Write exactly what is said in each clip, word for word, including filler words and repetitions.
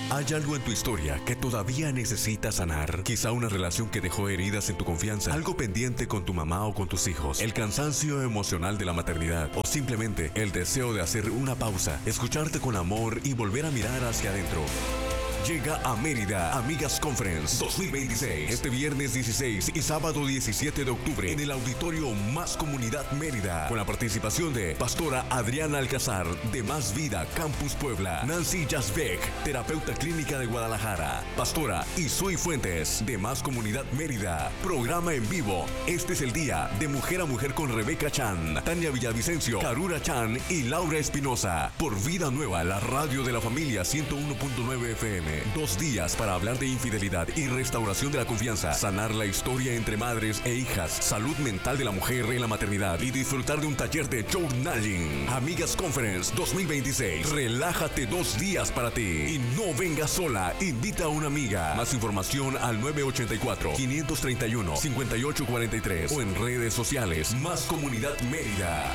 ¿Hay algo en tu historia que todavía necesitas sanar? Quizá una relación que dejó heridas en tu confianza, algo pendiente con tu mamá o con tus hijos, el cansancio emocional de la maternidad o simplemente el deseo de hacer una pausa, escucharte con amor y volver a mirar hacia adentro. Llega a Mérida Amigas Conference dos mil veintiséis, este viernes dieciséis y sábado diecisiete de octubre en el Auditorio Más Comunidad Mérida, con la participación de Pastora Adriana Alcázar de Más Vida Campus Puebla, Nancy Jasbeck, terapeuta clínica de Guadalajara, Pastora Isui Fuentes de Más Comunidad Mérida. Programa en vivo. Este es el día de Mujer a Mujer con Rebeca Chan, Tania Villavicencio, Karura Chan y Laura Espinosa por Vida Nueva, la radio de la familia ciento uno punto nueve F M. Dos días para hablar de infidelidad y restauración de la confianza, sanar la historia entre madres e hijas, salud mental de la mujer en la maternidad y disfrutar de un taller de journaling. Amigas Conference dos mil veintiséis. Relájate dos días para ti y no vengas sola. Invita a una amiga. Más información al nueve ocho cuatro, cinco tres uno, cinco ocho cuatro tres o en redes sociales. Más Comunidad Mérida.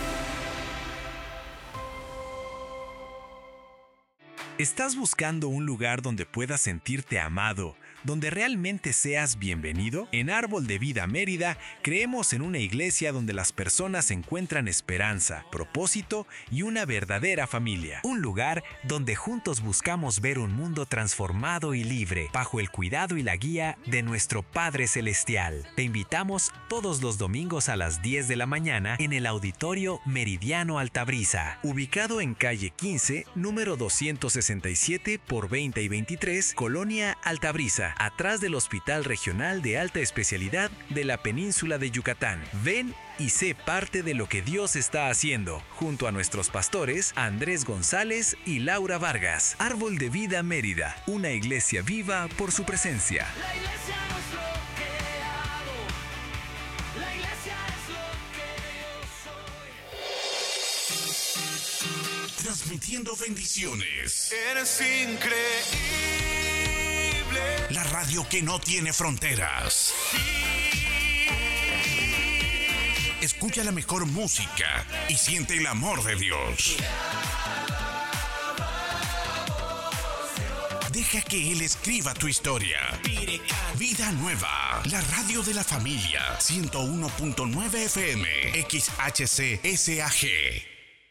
¿Estás buscando un lugar donde puedas sentirte amado, donde realmente seas bienvenido? En Árbol de Vida Mérida creemos en una iglesia donde las personas encuentran esperanza, propósito y una verdadera familia. Un lugar donde juntos buscamos ver un mundo transformado y libre, bajo el cuidado y la guía de nuestro Padre Celestial. Te invitamos todos los domingos a las diez de la mañana en el Auditorio Meridiano Altabrisa, ubicado en calle quince, número doscientos sesenta y siete por veinte y veintitrés, Colonia Altabrisa, atrás del Hospital Regional de Alta Especialidad de la Península de Yucatán. Ven y sé parte de lo que Dios está haciendo, junto a nuestros pastores Andrés González y Laura Vargas. Árbol de Vida Mérida, una iglesia viva por su presencia. La iglesia no es lo que hago, la iglesia es lo que yo soy. Transmitiendo bendiciones. Eres increíble. La radio que no tiene fronteras. Escucha la mejor música y siente el amor de Dios. Deja que Él escriba tu historia. Vida Nueva, la radio de la familia, ciento uno punto nueve F M, X H C S A G.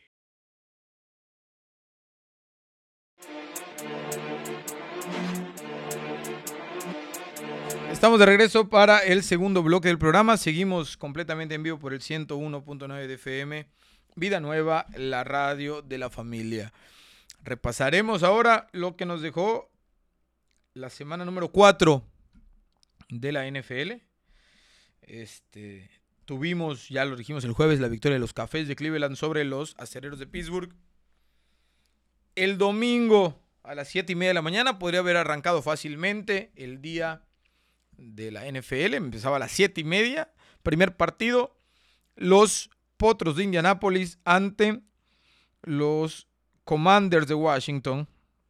Estamos de regreso para el segundo bloque del programa. Seguimos completamente en vivo por el ciento uno punto nueve de F M. Vida Nueva, la radio de la familia. Repasaremos ahora lo que nos dejó la semana número cuatro de la N F L. Este, tuvimos, ya lo dijimos el jueves, la victoria de los Cafés de Cleveland sobre los Acereros de Pittsburgh. El domingo a las siete y media de la mañana podría haber arrancado fácilmente el día de la N F L. Empezaba a las siete y media. Primer partido, los Potros de Indianápolis ante los Commanders de Washington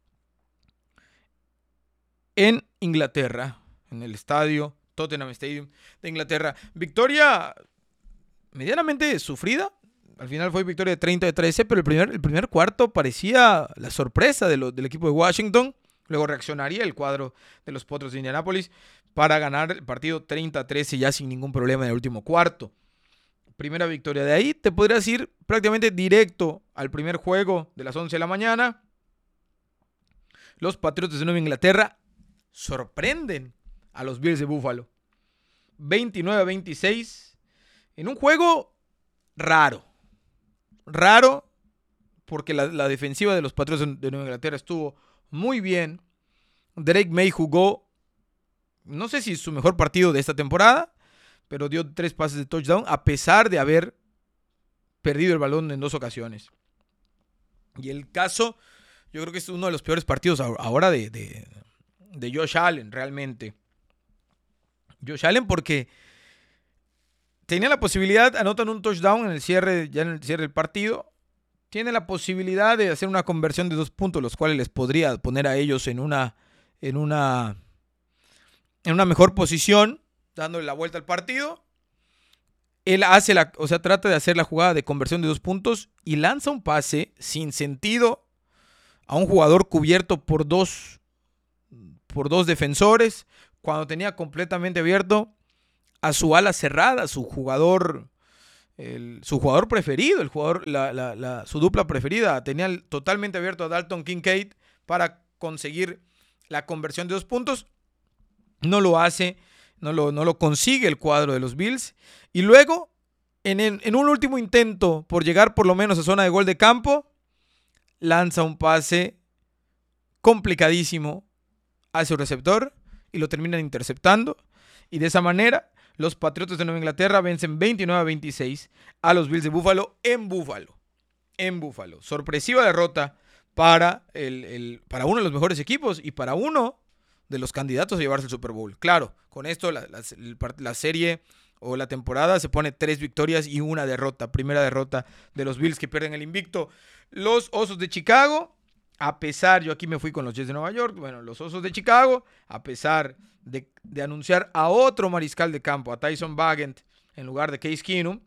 en Inglaterra, en el estadio Tottenham Stadium de Inglaterra. Victoria medianamente sufrida. Al final fue victoria de treinta a trece, pero el primer, el primer cuarto parecía la sorpresa de lo, del equipo de Washington. Luego reaccionaría el cuadro de los Potros de Indianápolis para ganar el partido treinta a trece ya sin ningún problema en el último cuarto. Primera victoria. De ahí te podrías ir prácticamente directo al primer juego de las once de la mañana. Los Patriotas de Nueva Inglaterra sorprenden a los Bills de Buffalo. veintinueve a veintiséis en un juego raro. Raro porque la, la defensiva de los Patriotas de Nueva Inglaterra estuvo muy bien. Drake May jugó, no sé si su mejor partido de esta temporada, pero dio tres pases de touchdown a pesar de haber perdido el balón en dos ocasiones. Y el caso, yo creo que es uno de los peores partidos ahora de, de, de Josh Allen, realmente. Josh Allen porque tenía la posibilidad, anotan un touchdown en el cierre, ya en el cierre del partido. Tiene la posibilidad de hacer una conversión de dos puntos, los cuales les podría poner a ellos en una, en una, en una mejor posición, dándole la vuelta al partido. Él hace la, o sea, trata de hacer la jugada de conversión de dos puntos y lanza un pase sin sentido a un jugador cubierto por dos por dos defensores, cuando tenía completamente abierto a su ala cerrada, su jugador, el, su jugador preferido, el jugador, la, la, la, su dupla preferida. Tenía totalmente abierto a Dalton Kincaid para conseguir la conversión de dos puntos. No lo hace, no lo, no lo consigue el cuadro de los Bills. Y luego, en, en, en un último intento por llegar por lo menos a zona de gol de campo, lanza un pase complicadísimo a su receptor y lo terminan interceptando. Y de esa manera, los Patriotas de Nueva Inglaterra vencen veintinueve a veintiséis a los Bills de Buffalo en Buffalo. En Buffalo. Sorpresiva derrota para, el, el, para uno de los mejores equipos y para uno de los candidatos a llevarse el Super Bowl. Claro, con esto la, la, la serie o la temporada se pone tres victorias y una derrota. Primera derrota de los Bills que pierden el invicto. Los Osos de Chicago, a pesar, yo aquí me fui con los Jets de Nueva York, bueno, los Osos de Chicago, a pesar de, de anunciar a otro mariscal de campo, a Tyson Bagent, en lugar de Case Keenum,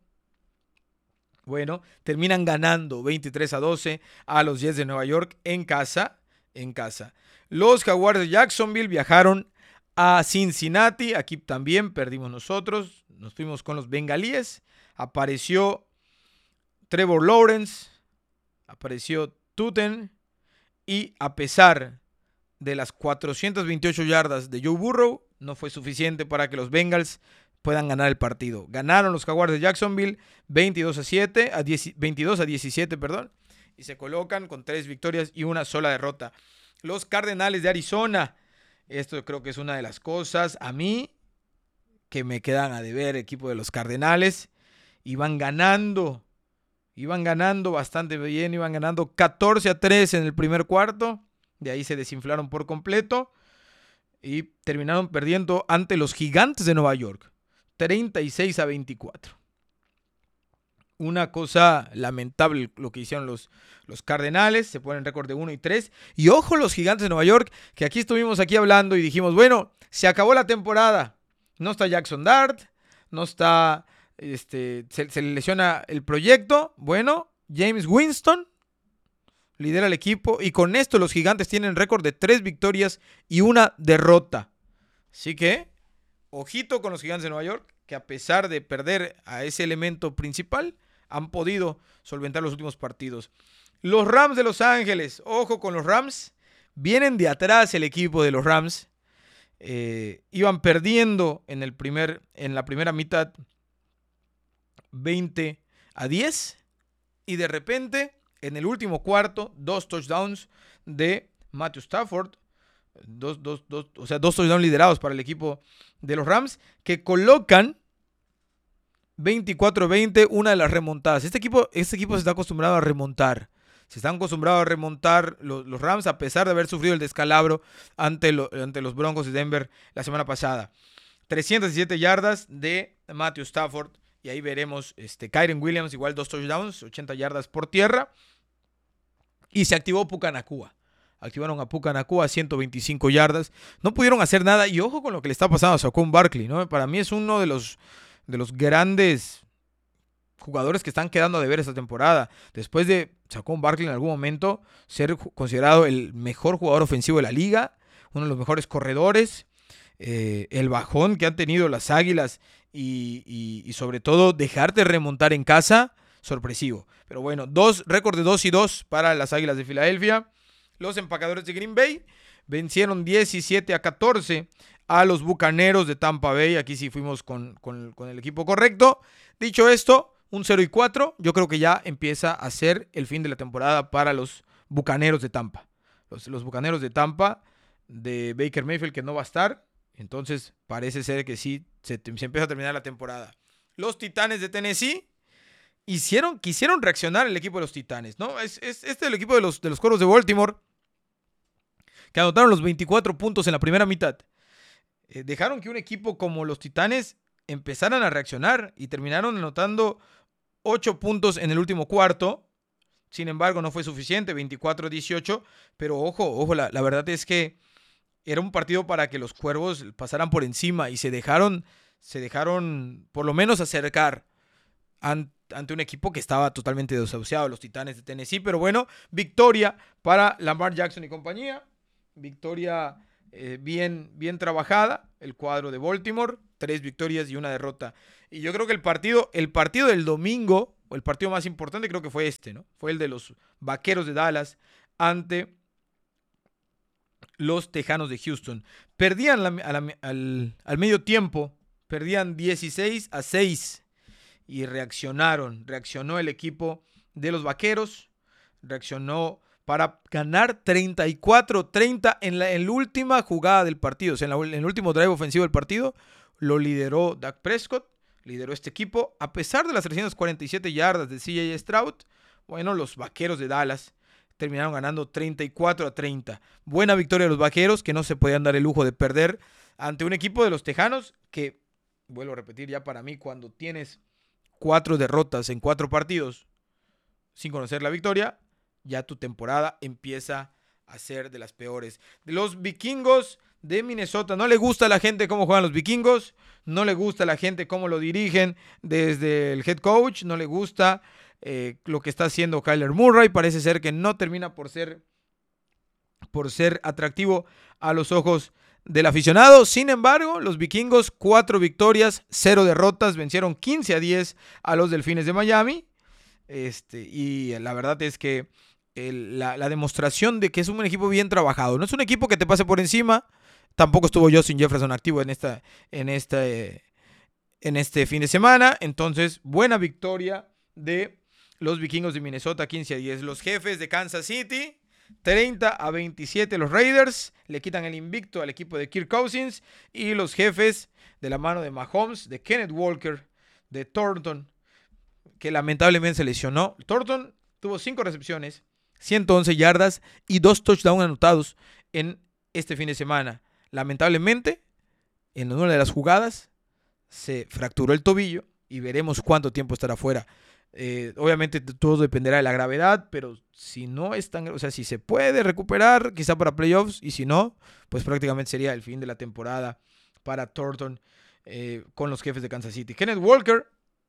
bueno, terminan ganando veintitrés a doce a los Jets de Nueva York en casa, en casa. Los Jaguars de Jacksonville viajaron a Cincinnati, aquí también perdimos nosotros, nos fuimos con los bengalíes, apareció Trevor Lawrence, apareció Tuten, y a pesar de las cuatrocientas veintiocho yardas de Joe Burrow, no fue suficiente para que los Bengals puedan ganar el partido. Ganaron los Jaguars de Jacksonville veintidós a siete, a diez, veintidós a diecisiete, perdón, y se colocan con tres victorias y una sola derrota. Los Cardenales de Arizona, esto creo que es una de las cosas a mí que me quedan a deber, equipo de los Cardenales, iban ganando, iban ganando bastante bien, iban ganando catorce a tres en el primer cuarto, de ahí se desinflaron por completo y terminaron perdiendo ante los Gigantes de Nueva York, treinta y seis a veinticuatro. Una cosa lamentable lo que hicieron los, los Cardenales, se ponen récord de uno y tres. Y ojo los Gigantes de Nueva York, que aquí estuvimos aquí hablando y dijimos, bueno, se acabó la temporada. No está Jackson Dart, no está, este, se, se le lesiona el proyecto. Bueno, James Winston lidera el equipo y con esto los Gigantes tienen récord de tres victorias y una derrota. Así que, ojito con los Gigantes de Nueva York, que a pesar de perder a ese elemento principal, han podido solventar los últimos partidos. Los Rams de Los Ángeles, ojo con los Rams, vienen de atrás el equipo de los Rams, eh, iban perdiendo en, el primer, en la primera mitad veinte a diez y de repente en el último cuarto, dos touchdowns de Matthew Stafford, dos, dos, dos, o sea, dos touchdowns liderados para el equipo de los Rams, que colocan veinticuatro a veinte, una de las remontadas. Este equipo, este equipo se está acostumbrado a remontar. Se están acostumbrados a remontar los, los Rams a pesar de haber sufrido el descalabro ante, lo, ante los Broncos de Denver la semana pasada. trescientas diecisiete yardas de Matthew Stafford. Y ahí veremos este, Kyren Williams, igual dos touchdowns, ochenta yardas por tierra. Y se activó Puka Nacua. Activaron a Puka Nacua a ciento veinticinco yardas. No pudieron hacer nada. Y ojo con lo que le está pasando a Saquon Barkley, ¿no? Para mí es uno de los, de los grandes jugadores que están quedando a deber esta temporada. Después de Saquon Barkley en algún momento ser considerado el mejor jugador ofensivo de la liga, uno de los mejores corredores, eh, el bajón que han tenido las Águilas y, y, y sobre todo dejarte remontar en casa, sorpresivo. Pero bueno, dos récord de dos y dos para las Águilas de Filadelfia. Los Empacadores de Green Bay vencieron diecisiete a catorce a los Bucaneros de Tampa Bay. Aquí sí fuimos con, con, con el equipo correcto. Dicho esto, un cero y cuatro, yo creo que ya empieza a ser el fin de la temporada para los Bucaneros de Tampa. Los, los Bucaneros de Tampa, de Baker Mayfield, que no va a estar. Entonces parece ser que sí, se, se empieza a terminar la temporada. Los Titanes de Tennessee hicieron, quisieron reaccionar el equipo de los Titanes, ¿no? Es, es, este es el equipo de los, de los Cuervos de Baltimore, que anotaron los veinticuatro puntos en la primera mitad. Eh, dejaron que un equipo como los Titanes empezaran a reaccionar y terminaron anotando ocho puntos en el último cuarto. Sin embargo, no fue suficiente, veinticuatro a dieciocho. Pero ojo, ojo, la, la verdad es que era un partido para que los Cuervos pasaran por encima y se dejaron, se dejaron por lo menos acercar ante, ante un equipo que estaba totalmente desahuciado, los Titanes de Tennessee. Pero bueno, victoria para Lamar Jackson y compañía. Victoria eh, bien, bien trabajada. El cuadro de Baltimore, tres victorias y una derrota. Y yo creo que el partido, el partido del domingo, o el partido más importante, creo que fue este, ¿no? Fue el de los Vaqueros de Dallas ante los Tejanos de Houston. Perdían la, a la, al, al medio tiempo, perdían dieciséis a seis y reaccionaron. Reaccionó el equipo de los Vaqueros, reaccionó para ganar treinta y cuatro treinta en la, en la última jugada del partido. O sea, en, la, en el último drive ofensivo del partido, lo lideró Dak Prescott, lideró este equipo. A pesar de las trescientas cuarenta y siete yardas de C J Stroud, bueno, los Vaqueros de Dallas terminaron ganando treinta y cuatro a treinta. Buena victoria de los Vaqueros, que no se podían dar el lujo de perder ante un equipo de los Tejanos que, vuelvo a repetir, ya para mí, cuando tienes cuatro derrotas en cuatro partidos sin conocer la victoria, ya tu temporada empieza a ser de las peores. De los Vikingos de Minnesota, no le gusta a la gente cómo juegan los Vikingos, no le gusta a la gente cómo lo dirigen desde el head coach, no le gusta eh, lo que está haciendo Kyler Murray. Parece ser que no termina por ser, por ser atractivo a los ojos del aficionado. Sin embargo, los Vikingos, cuatro victorias, cero derrotas, vencieron quince a diez a los Delfines de Miami. Este, y la verdad es que el, la, la demostración de que es un equipo bien trabajado. No es un equipo que te pase por encima. Tampoco estuvo Justin Jefferson activo en, esta, en, esta, eh, en este fin de semana. Entonces, buena victoria de los Vikingos de Minnesota, quince a diez. Los Jefes de Kansas City, treinta a veintisiete. Los Raiders le quitan el invicto al equipo de Kirk Cousins. Y los Jefes, de la mano de Mahomes, de Kenneth Walker, de Thornton, que lamentablemente se lesionó. Thornton tuvo cinco recepciones, ciento once yardas y dos touchdowns anotados en este fin de semana. Lamentablemente, en una de las jugadas se fracturó el tobillo y veremos cuánto tiempo estará fuera. Eh, obviamente todo dependerá de la gravedad, pero si no es tan, o sea, si se puede recuperar, quizá para playoffs, y si no, pues prácticamente sería el fin de la temporada para Thornton eh, con los Jefes de Kansas City. Kenneth Walker,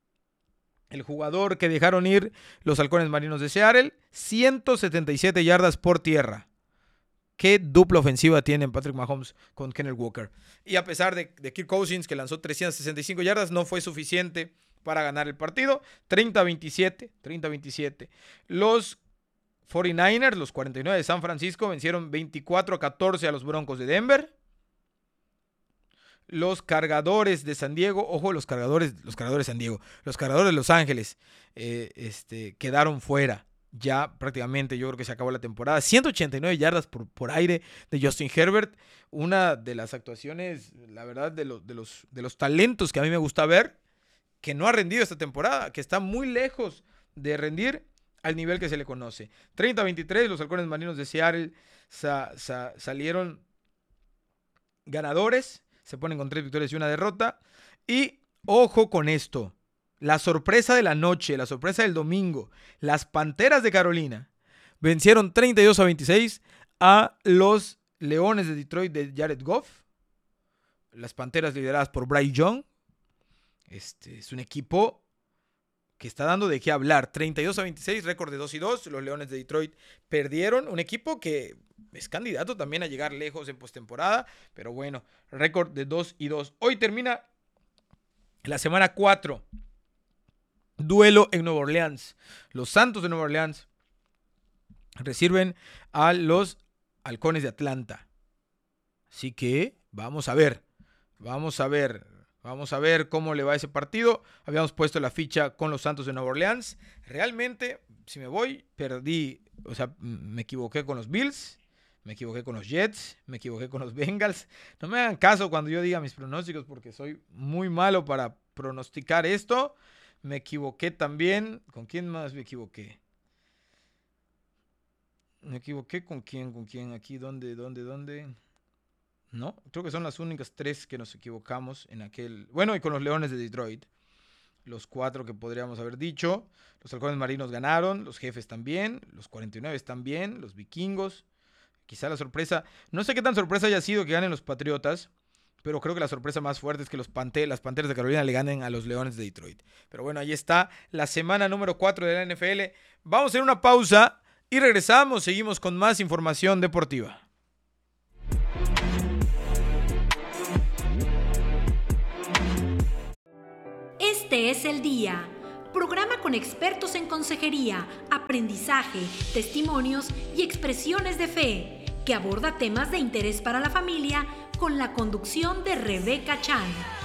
el jugador que dejaron ir los Halcones Marinos de Seattle, ciento setenta y siete yardas por tierra. Qué dupla ofensiva tienen Patrick Mahomes con Kenneth Walker. Y a pesar de, de Kirk Cousins, que lanzó trescientas sesenta y cinco yardas, no fue suficiente para ganar el partido. treinta a veintisiete. Los cuarenta y nueve ers, los cuarenta y nueve de San Francisco, vencieron veinticuatro a catorce a los Broncos de Denver. Los Cargadores de San Diego, ojo, los cargadores, los cargadores de San Diego, los Cargadores de Los Ángeles eh, este, quedaron fuera. Ya prácticamente yo creo que se acabó la temporada. ciento ochenta y nueve yardas por, por aire de Justin Herbert. Una de las actuaciones, la verdad, de, lo, de, los, de los talentos que a mí me gusta ver, que no ha rendido esta temporada, que está muy lejos de rendir al nivel que se le conoce. treinta a veintitrés, los Halcones Marinos de Seattle sa, sa, salieron ganadores. Se ponen con tres victorias y una derrota. Y ojo con esto. La sorpresa de la noche, la sorpresa del domingo. Las Panteras de Carolina vencieron treinta y dos a veintiséis a los Leones de Detroit de Jared Goff. Las Panteras lideradas por Bryce Young. Este es un equipo que está dando de qué hablar. treinta y dos a veintiséis, récord de dos y dos. Los Leones de Detroit perdieron. Un equipo que es candidato también a llegar lejos en postemporada. Pero bueno, récord de dos y dos. Hoy termina la semana cuatro. Duelo en Nueva Orleans. Los Santos de Nueva Orleans reciben a los Halcones de Atlanta. Así que vamos a ver. Vamos a ver. Vamos a ver cómo le va ese partido. Habíamos puesto la ficha con los Santos de Nueva Orleans. Realmente, si me voy, perdí. O sea, me equivoqué con los Bills. Me equivoqué con los Jets. Me equivoqué con los Bengals. No me hagan caso cuando yo diga mis pronósticos porque soy muy malo para pronosticar esto. Me equivoqué también. ¿Con quién más me equivoqué? Me equivoqué con quién, con quién. Aquí, ¿dónde, dónde, dónde? No, creo que son las únicas tres que nos equivocamos en aquel... Bueno, y con los Leones de Detroit. Los cuatro que podríamos haber dicho. Los Halcones Marinos ganaron. Los Jefes también. Los cuarenta y nueve también. Los Vikingos. Quizá la sorpresa... No sé qué tan sorpresa haya sido que ganen los Patriotas. Pero creo que la sorpresa más fuerte es que los Pante- las Panteras de Carolina le ganen a los Leones de Detroit. Pero bueno, ahí está la semana número cuatro de la N F L. Vamos a hacer una pausa y regresamos. Seguimos con más información deportiva. Este es el Día, programa con expertos en consejería, aprendizaje, testimonios y expresiones de fe, que aborda temas de interés para la familia con la conducción de Rebeca Chan.